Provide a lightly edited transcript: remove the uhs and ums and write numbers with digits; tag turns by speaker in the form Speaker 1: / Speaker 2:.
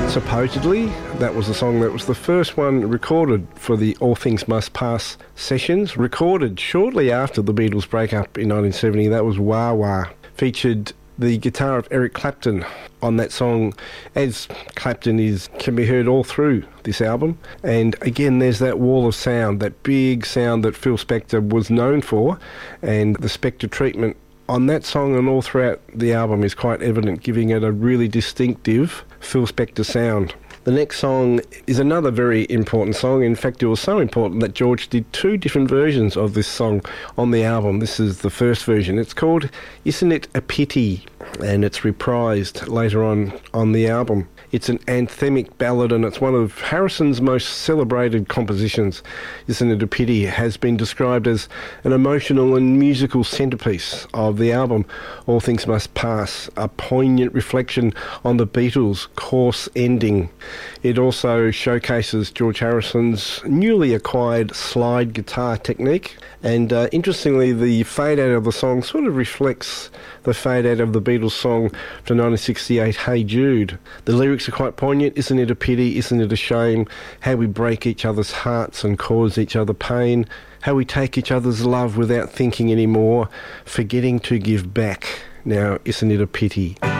Speaker 1: Supposedly, that was a song that was the first one recorded for the All Things Must Pass sessions, recorded shortly after the Beatles breakup in 1970. That was Wah Wah. Featured the guitar of Eric Clapton on that song, as Clapton can be heard all through this album. And again, there's that wall of sound, that big sound that Phil Spector was known for, and the Spector treatment on that song and all throughout the album is quite evident, giving it a really distinctive Phil Spector sound. The next song is another very important song. In fact, it was so important that George did 2 different versions of this song on the album. This is the first version. It's called Isn't It a Pity? And it's reprised later on the album. It's an anthemic ballad, and it's one of Harrison's most celebrated compositions. Isn't It a Pity? Has been described as an emotional and musical centrepiece of the album. All Things Must Pass, a poignant reflection on the Beatles' course ending. It also showcases George Harrison's newly acquired slide guitar technique, and interestingly, the fade-out of the song sort of reflects the fade-out of the Beatles song from 1968, Hey Jude. The lyrics are quite poignant. Isn't it a pity? Isn't it a shame? How we break each other's hearts and cause each other pain. How we take each other's love without thinking anymore, forgetting to give back. Now, isn't it a pity?